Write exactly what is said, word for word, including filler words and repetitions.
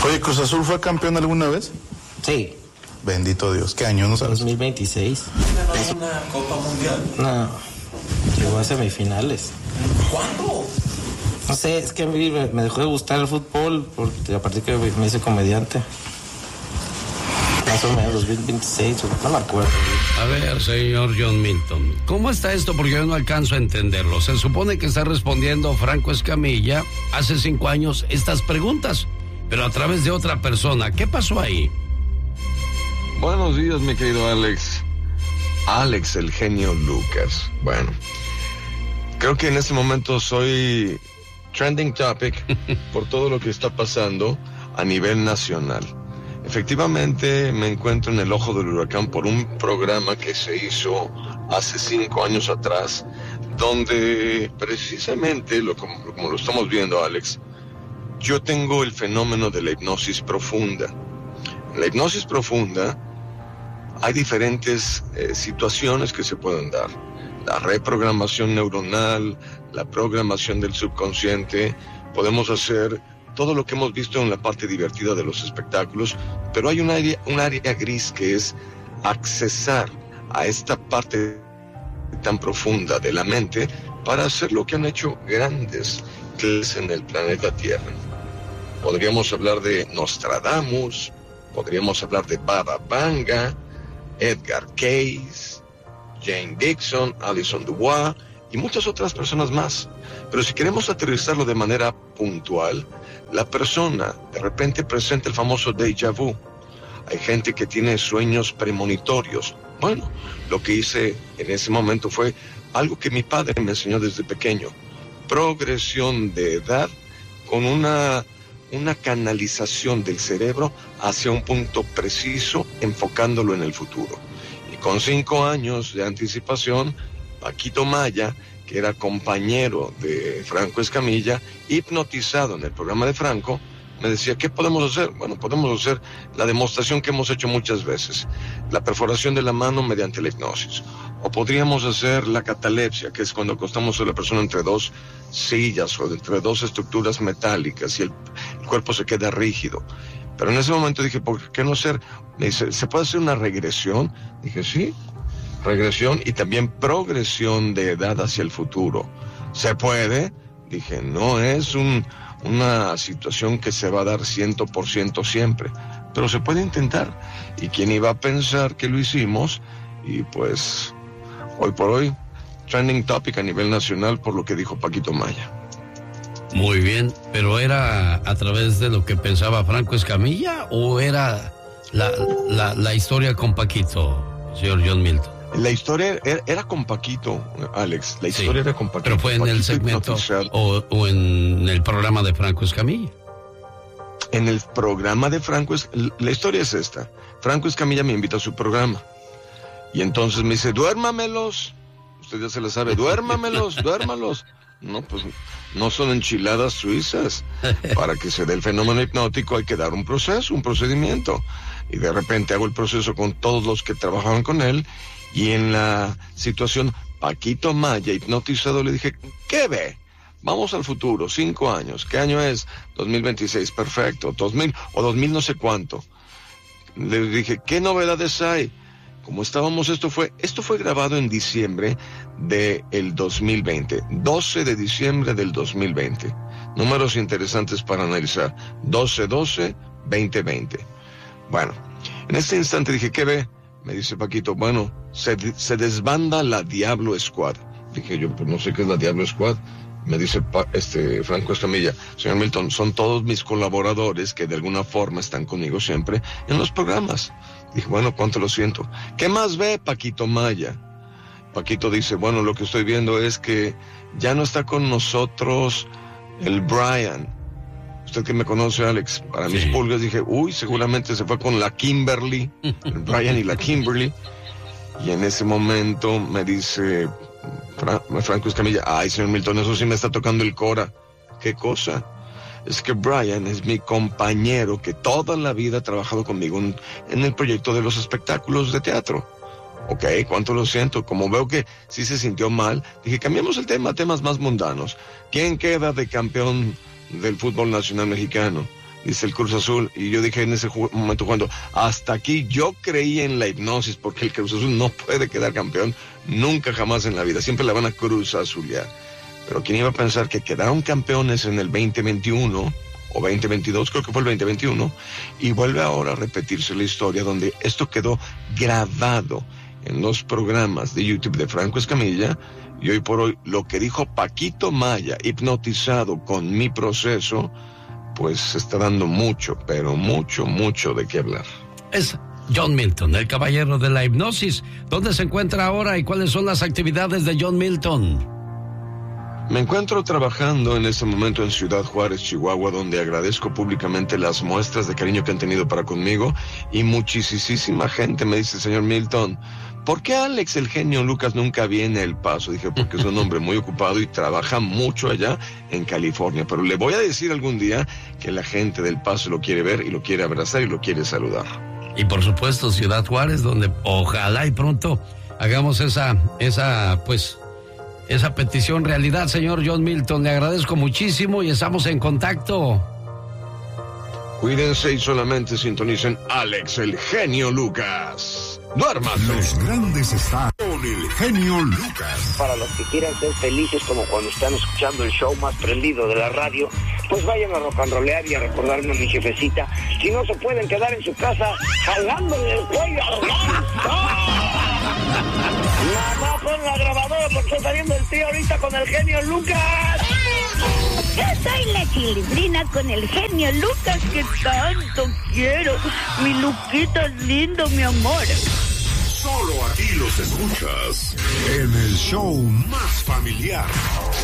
Oye, ¿Cruz Azul fue campeón alguna vez? Sí. Bendito Dios, ¿qué año no sabes? dos mil veintiséis. ¿Ganó una Copa Mundial? No, llegó a semifinales. ¿Cuándo? No sé, es que a mí me, me dejó de gustar el fútbol porque a partir que me hice comediante. Más o menos dos mil veintiséis, no me acuerdo. A ver, señor John Milton, ¿cómo está esto? Porque yo no alcanzo a entenderlo. Se supone que está respondiendo Franco Escamilla hace cinco años estas preguntas, pero a través de otra persona. ¿Qué pasó ahí? Buenos días, mi querido Alex. Alex, el genio Lucas. Bueno, creo que en este momento soy trending topic por todo lo que está pasando a nivel nacional. Efectivamente, me encuentro en el ojo del huracán por un programa que se hizo hace cinco años atrás, donde precisamente, lo, como, como lo estamos viendo, Alex, yo tengo el fenómeno de la hipnosis profunda. En la hipnosis profunda hay diferentes eh, situaciones que se pueden dar. La reprogramación neuronal, la programación del subconsciente, podemos hacer todo lo que hemos visto en la parte divertida de los espectáculos, pero hay un área, un área gris que es accesar a esta parte tan profunda de la mente para hacer lo que han hecho grandes clases en el planeta Tierra. Podríamos hablar de Nostradamus, podríamos hablar de Baba Vanga, Edgar Cayce, Jane Dixon, Alison Dubois y muchas otras personas más. Pero si queremos aterrizarlo de manera puntual, la persona de repente presenta el famoso déjà vu. Hay gente que tiene sueños premonitorios. Bueno, lo que hice en ese momento fue algo que mi padre me enseñó desde pequeño. Progresión de edad con una, una canalización del cerebro hacia un punto preciso, enfocándolo en el futuro. Y con cinco años de anticipación, Paquito Maya, que era compañero de Franco Escamilla, hipnotizado en el programa de Franco, me decía, ¿qué podemos hacer? Bueno, podemos hacer la demostración que hemos hecho muchas veces, la perforación de la mano mediante la hipnosis. O podríamos hacer la catalepsia, que es cuando acostamos a la persona entre dos sillas o entre dos estructuras metálicas y el, el cuerpo se queda rígido. Pero en ese momento dije, ¿por qué no hacer? Me dice, ¿se puede hacer una regresión? Dije, sí. Regresión y también progresión de edad hacia el futuro. ¿Se puede? Dije, no es un, una situación que se va a dar cien por ciento siempre, pero se puede intentar. ¿Y quién iba a pensar que lo hicimos? Y pues, hoy por hoy, trending topic a nivel nacional por lo que dijo Paquito Maya. Muy bien, pero ¿era a través de lo que pensaba Franco Escamilla o era la, la, la historia con Paquito, señor John Milton? La historia era, era con Paquito, Alex. La historia sí, era con Paquito. Pero fue en Paquito el segmento o, o en el programa de Franco Escamilla. En el programa de Franco, la historia es esta. Franco Escamilla me invita a su programa. Y entonces me dice, duérmamelos. Usted ya se la sabe, duérmamelos, duérmalos. No, pues no son enchiladas suizas. Para que se dé el fenómeno hipnótico hay que dar un proceso, un procedimiento. Y de repente hago el proceso con todos los que trabajaban con él. Y en la situación, Paquito Maya, hipnotizado, le dije, ¿qué ve? Vamos al futuro, cinco años. ¿Qué año es? dos mil veintiséis, perfecto. dos mil o dos mil no sé cuánto. Le dije, ¿qué novedades hay? Como estábamos, esto fue, esto fue grabado en diciembre del dos mil veinte. doce de diciembre del dos mil veinte. Números interesantes para analizar. doce doce veinte veinte. Bueno, en este instante dije, ¿qué ve? Me dice Paquito, bueno, se, se desbanda la Diablo Squad. Dije yo, pues no sé qué es la Diablo Squad. Me dice pa, este Franco Escamilla, señor Milton, son todos mis colaboradores que de alguna forma están conmigo siempre en los programas. Dije, bueno, cuánto lo siento. ¿Qué más ve Paquito Maya? Paquito dice, bueno, lo que estoy viendo es que ya no está con nosotros el Brian. Usted que me conoce, Alex, para sí. Mis pulgas dije, uy, seguramente se fue con la Kimberly, el Brian y la Kimberly. Y en ese momento me dice Fra- Franco Escamilla, ay, señor Milton, eso sí me está tocando el cora. ¿Qué cosa? Es que Brian es mi compañero que toda la vida ha trabajado conmigo en, en el proyecto de los espectáculos de teatro. Ok, cuánto lo siento. Como veo que sí se sintió mal, dije, cambiemos el tema a temas más mundanos. ¿Quién queda de campeón del fútbol nacional mexicano? dice el Cruz Azul, y yo dije en ese ju- momento cuando hasta aquí yo creí en la hipnosis, porque el Cruz Azul no puede quedar campeón nunca jamás en la vida, siempre la van a Cruz Azulear. Pero quién iba a pensar que quedaron campeones en el veinte veintiuno o veinte veintidós, creo que fue el veinte veintiuno, y vuelve ahora a repetirse la historia donde esto quedó grabado en los programas de YouTube de Franco Escamilla, y hoy por hoy lo que dijo Paquito Maya, hipnotizado con mi proceso, pues está dando mucho, pero mucho, mucho de qué hablar. Es John Milton, el caballero de la hipnosis. ¿Dónde se encuentra ahora y cuáles son las actividades de John Milton? Me encuentro trabajando en este momento en Ciudad Juárez, Chihuahua, donde agradezco públicamente las muestras de cariño que han tenido para conmigo, y muchísima gente me dice, señor Milton, ¿por qué Alex, el genio Lucas, nunca viene a El Paso? Dije, porque es un hombre muy ocupado y trabaja mucho allá en California, pero le voy a decir algún día que la gente del Paso lo quiere ver y lo quiere abrazar y lo quiere saludar. Y por supuesto Ciudad Juárez, donde ojalá y pronto hagamos esa, esa, pues, esa petición realidad, señor John Milton. Le agradezco muchísimo y estamos en contacto. Cuídense y solamente sintonicen Alex, el genio Lucas. ¡Duerman! Los grandes están con el genio Lucas. Para los que quieran ser felices como cuando están escuchando el show más prendido de la radio, pues vayan a rock and rollear y a recordarme a mi jefecita. Si no se pueden quedar en su casa jalándole el cuello al ganso. Mamá, pon la grabadora porque está saliendo el tío ahorita con el genio Lucas. Yo soy la Chilindrina con el genio Lucas que tanto quiero. Mi Luquita es lindo, mi amor. Solo aquí los escuchas en el show más familiar.